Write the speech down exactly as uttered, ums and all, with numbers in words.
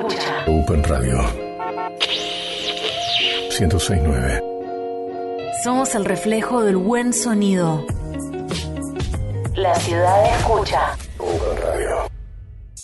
escucha. Open Radio ciento seis punto nueve. Somos el reflejo del buen sonido. La ciudad escucha. Open Radio.